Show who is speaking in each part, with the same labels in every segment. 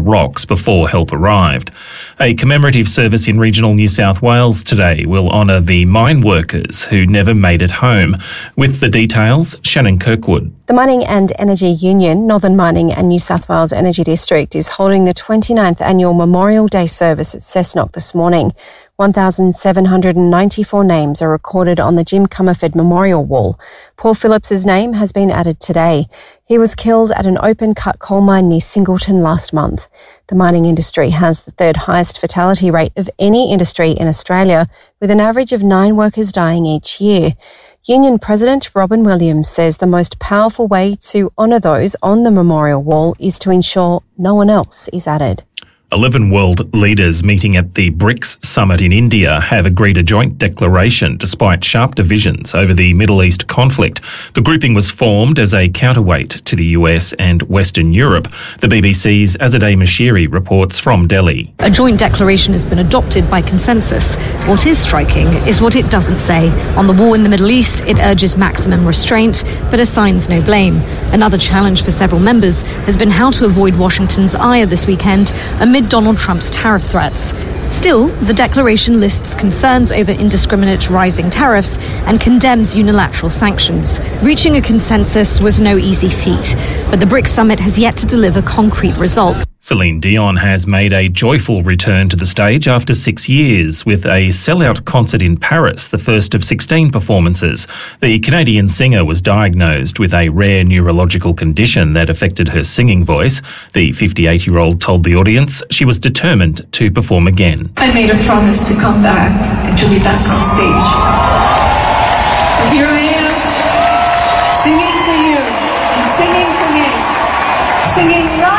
Speaker 1: rocks before help arrived. A commemorative service in regional New South Wales today will honour the mine workers who never made it home. With the details, Shannon Kirkwood.
Speaker 2: The Mining and Energy Union, Northern Mining and New South Wales Energy District, is holding the 29th annual Memorial Day service at Cessnock this morning. 1,794 names are recorded on the Jim Comerford Memorial Wall. Paul Phillips's name has been added today. He was killed at an open-cut coal mine near Singleton last month. The mining industry has the third highest fatality rate of any industry in Australia, with an average of 9 workers dying each year. Union President Robin Williams says the most powerful way to honour those on the memorial wall is to ensure no one else is added.
Speaker 1: 11 world leaders meeting at the BRICS summit in India have agreed a joint declaration despite sharp divisions over the Middle East conflict. The grouping was formed as a counterweight to the US and Western Europe. The BBC's Azadeh Mashiri reports from Delhi.
Speaker 3: A joint declaration has been adopted by consensus. What is striking is what it doesn't say. On the war in the Middle East, it urges maximum restraint, but assigns no blame. Another challenge for several members has been how to avoid Washington's ire this weekend amid Donald Trump's tariff threats. Still, the declaration lists concerns over indiscriminate rising tariffs and condemns unilateral sanctions. Reaching a consensus was no easy feat, but the BRICS summit has yet to deliver concrete results.
Speaker 1: Celine Dion has made a joyful return to the stage after 6 years with a sellout concert in Paris, the first of 16 performances. The Canadian singer was diagnosed with a rare neurological condition that affected her singing voice. The 58-year-old told the audience she was determined to perform again.
Speaker 4: I made a promise to come back and to be back on stage. So here I am, singing for you and singing for me, singing live.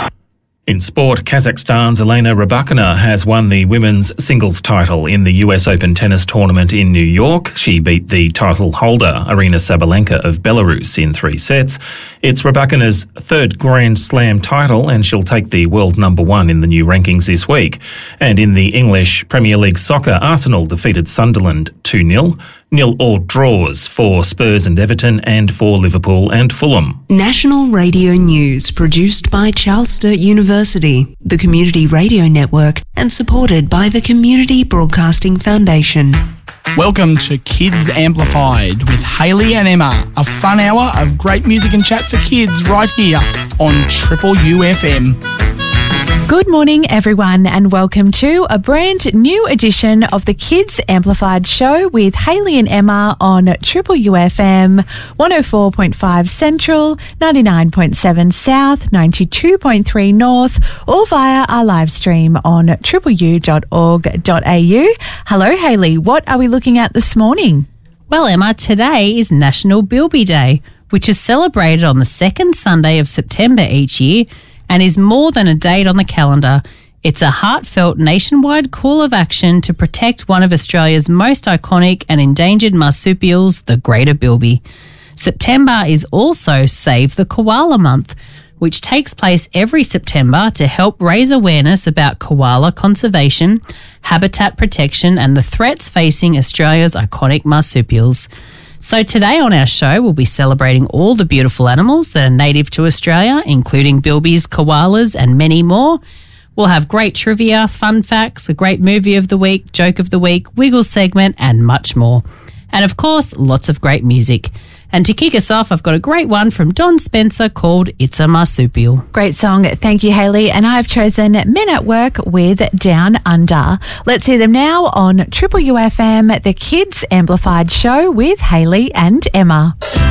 Speaker 1: In sport, Kazakhstan's Elena Rybakina has won the women's singles title in the US Open tennis tournament in New York. She beat the title holder, Aryna Sabalenka of Belarus, in 3 sets. It's Rybakina's third Grand Slam title, and she'll take the world number 1 in the new rankings this week. And in the English Premier League soccer, Arsenal defeated Sunderland 2-0. 0-all draws for Spurs and Everton and for Liverpool and Fulham.
Speaker 5: National Radio News, produced by Charles Sturt University, the Community Radio Network, and supported by the Community Broadcasting Foundation.
Speaker 6: Welcome to Kids Amplified with Hayley and Emma, a fun hour of great music and chat for kids right here on Triple UFM.
Speaker 7: Good morning, everyone, and welcome to a brand new edition of the Kids Amplified show with Hayley and Emma on Triple UFM, 104.5 Central, 99.7 South, 92.3 North, or via our live stream on tripleu.org.au. Hello, Hayley. What are we looking at this morning?
Speaker 8: Well, Emma, today is National Bilby Day, which is celebrated on the second Sunday of September each year and is more than a date on the calendar. It's a heartfelt nationwide call of action to protect one of Australia's most iconic and endangered marsupials, the greater bilby. September is also Save the Koala Month, which takes place every September to help raise awareness about koala conservation, habitat protection, and the threats facing Australia's iconic marsupials. So today on our show, we'll be celebrating all the beautiful animals that are native to Australia, including bilbies, koalas, and many more. We'll have great trivia, fun facts, a great movie of the week, joke of the week, wiggle segment, and much more. And of course, lots of great music. And to kick us off, I've got a great one from Don Spencer called It's a Marsupial.
Speaker 7: Great song. Thank you, Hayley. And I've chosen Men at Work with Down Under. Let's hear them now on Triple UFM, the Kids Amplified show with Hayley and Emma.